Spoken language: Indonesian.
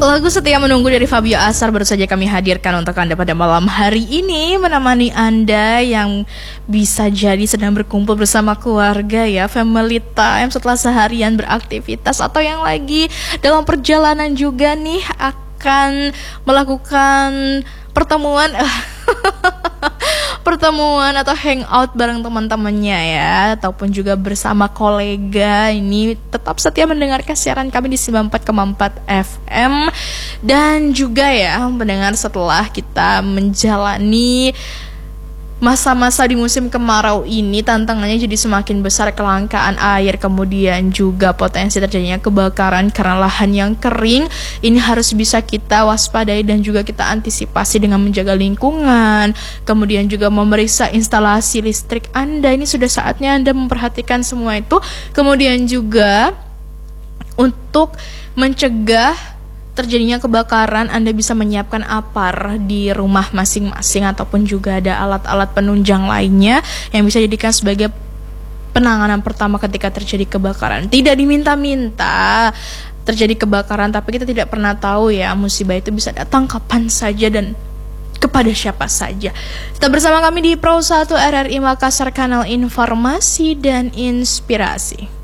Lagu Setia Menunggu dari Fabio Asar baru saja kami hadirkan untuk Anda pada malam hari ini, menemani Anda yang bisa jadi sedang berkumpul bersama keluarga ya, family time setelah seharian beraktivitas, atau yang lagi dalam perjalanan juga nih akan melakukan pertemuan pertemuan atau hangout bareng teman-temannya ya, ataupun juga bersama kolega. Ini tetap setia mendengarkan siaran kami di 94,4 FM. Dan juga ya mendengar, setelah kita menjalani masa-masa di musim kemarau ini, tantangannya jadi semakin besar, kelangkaan air, kemudian juga potensi terjadinya kebakaran karena lahan yang kering. Ini harus bisa kita waspadai dan juga kita antisipasi dengan menjaga lingkungan, kemudian juga memeriksa instalasi listrik Anda. Ini sudah saatnya Anda memperhatikan semua itu. Kemudian juga untuk mencegah terjadinya kebakaran, Anda bisa menyiapkan APAR di rumah masing-masing, ataupun juga ada alat-alat penunjang lainnya yang bisa dijadikan sebagai penanganan pertama ketika terjadi kebakaran. Tidak diminta-minta terjadi kebakaran, tapi kita tidak pernah tahu ya, musibah itu bisa datang kapan saja dan kepada siapa saja. Tetap bersama kami di Pro 1 RRI Makassar, kanal informasi dan inspirasi.